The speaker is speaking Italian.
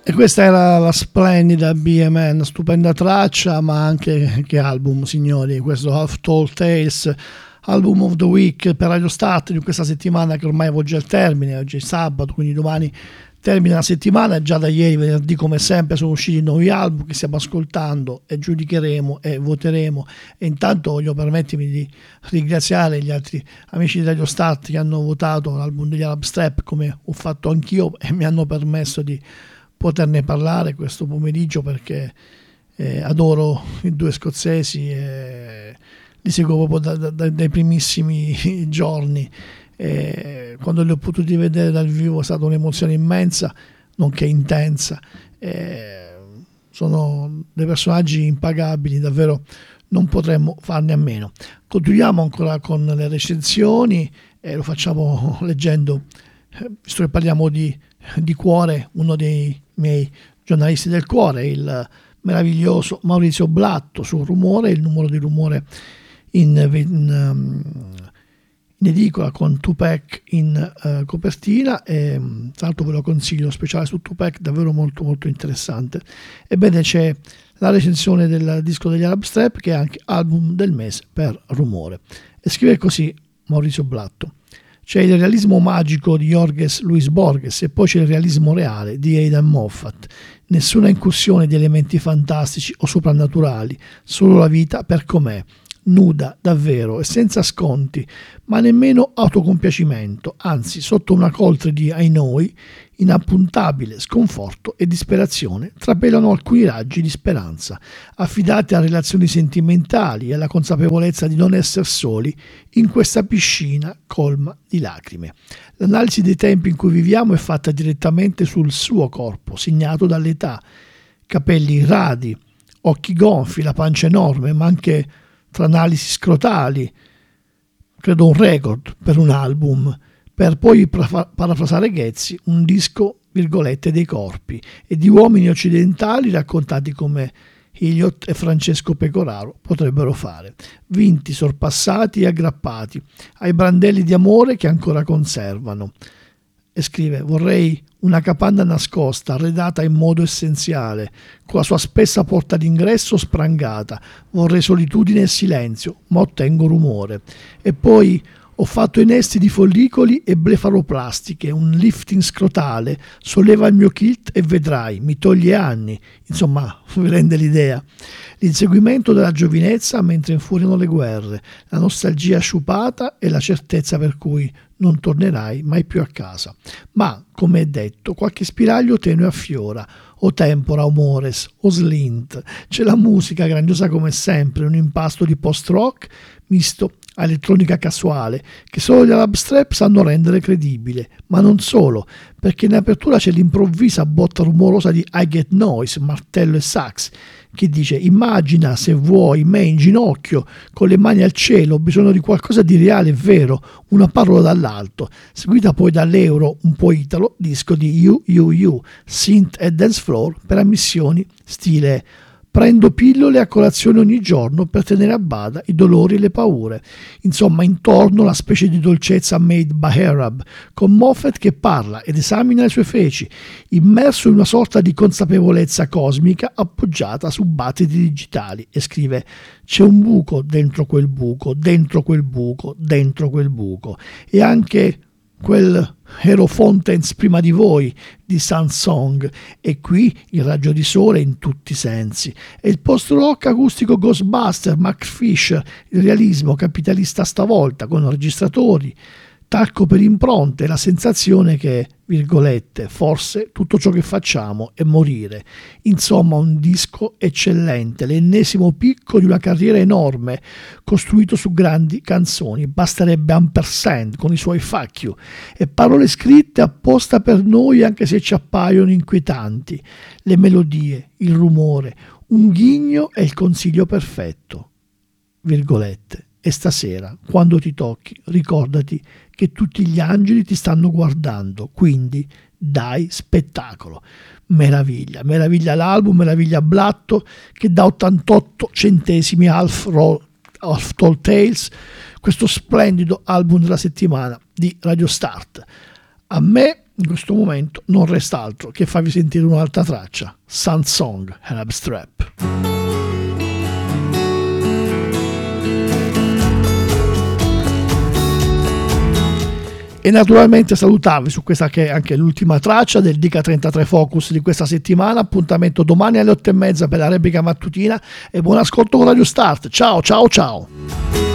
E questa era la splendida BMN, stupenda traccia, ma anche che album, signori, questo Half Tall Tales, album of the week per Radio Start di questa settimana che ormai volge al termine. Oggi è sabato, quindi domani termina la settimana. Già da ieri, venerdì, come sempre, sono usciti nuovi album che stiamo ascoltando e giudicheremo e voteremo. E intanto voglio permettermi di ringraziare gli altri amici di Radio Start che hanno votato l'album degli Arab Strap, come ho fatto anch'io, e mi hanno permesso di poterne parlare questo pomeriggio, perché adoro i due scozzesi e li seguo proprio dai primissimi giorni. Quando li ho potuti vedere dal vivo è stata un'emozione immensa, nonché intensa. Sono dei personaggi impagabili, davvero non potremmo farne a meno. Continuiamo ancora con le recensioni e lo facciamo leggendo, visto che parliamo di cuore, uno dei miei giornalisti del cuore, il meraviglioso Maurizio Blatto, su Rumore, il numero di Rumore in edicola con Tupac in copertina, e tra l'altro ve lo consiglio, speciale su Tupac, davvero molto molto interessante. Ebbene, c'è la recensione del disco degli Arab Strap, che è anche album del mese per Rumore, e scrive così Maurizio Blatto: c'è il realismo magico di Jorges Luis Borges e poi c'è il realismo reale di Aidan Moffat. Nessuna incursione di elementi fantastici o soprannaturali, solo la vita per com'è, nuda davvero e senza sconti, ma nemmeno autocompiacimento, anzi sotto una coltre di ai noi, inappuntabile sconforto e disperazione, trapelano alcuni raggi di speranza, affidati a relazioni sentimentali e alla consapevolezza di non essere soli in questa piscina colma di lacrime. L'analisi dei tempi in cui viviamo è fatta direttamente sul suo corpo, segnato dall'età, capelli radi, occhi gonfi, la pancia enorme, ma anche tra analisi scrotali, credo un record per un album, per poi parafrasare Ghezzi, un disco, virgolette, dei corpi e di uomini occidentali raccontati come Eliot e Francesco Pecoraro potrebbero fare, vinti, sorpassati e aggrappati ai brandelli di amore che ancora conservano. E scrive: vorrei una capanna nascosta, arredata in modo essenziale, con la sua spessa porta d'ingresso sprangata. Vorrei solitudine e silenzio, ma ottengo rumore. E poi ho fatto innesti di follicoli e blefaroplastiche, un lifting scrotale, solleva il mio kilt e vedrai, mi toglie anni. Insomma, vi rende l'idea. L'inseguimento della giovinezza mentre infuriano le guerre, la nostalgia sciupata e la certezza per cui non tornerai mai più a casa. Ma, come è detto, qualche spiraglio tenue affiora, o tempora, o mores, o slint. C'è la musica, grandiosa come sempre, un impasto di post-rock misto a elettronica casuale, che solo gli Arab Strap sanno rendere credibile. Ma non solo, perché in apertura c'è l'improvvisa botta rumorosa di I Get Noise, martello e sax, che dice: immagina, se vuoi, me in ginocchio, con le mani al cielo, ho bisogno di qualcosa di reale e vero, una parola dall'alto, seguita poi dall'euro, un po' italo, disco di You, synth e dance floor per ammissioni, stile prendo pillole a colazione ogni giorno per tenere a bada i dolori e le paure. Insomma, intorno la specie di dolcezza made by Arab, con Moffat che parla ed esamina le sue feci, immerso in una sorta di consapevolezza cosmica appoggiata su battiti digitali, e scrive: c'è un buco dentro quel buco, dentro quel buco, dentro quel buco. E anche quel Hero Fountains prima di voi di Sansong, e qui il raggio di sole in tutti i sensi, e il post-rock acustico Ghostbuster, Mark Fisher, il realismo capitalista stavolta con registratori, talco per impronte, la sensazione che, virgolette, forse tutto ciò che facciamo è morire. Insomma, un disco eccellente, l'ennesimo picco di una carriera enorme, costruito su grandi canzoni. Basterebbe Ampersand con i suoi fuck you, e parole scritte apposta per noi anche se ci appaiono inquietanti. Le melodie, il rumore, un ghigno è il consiglio perfetto. Virgolette. E stasera, quando ti tocchi, ricordati che tutti gli angeli ti stanno guardando, quindi dai spettacolo. Meraviglia l'album, meraviglia Blatto, che da 88 centesimi Half Tall Tales, questo splendido album della settimana di Radio Start. A me in questo momento non resta altro che farvi sentire un'altra traccia, Sun Song, Arab Strap. E naturalmente salutarvi su questa che è anche l'ultima traccia del Dica 33 Focus di questa settimana. Appuntamento domani alle 8:30 per la replica mattutina e buon ascolto con Radio Start. Ciao ciao ciao.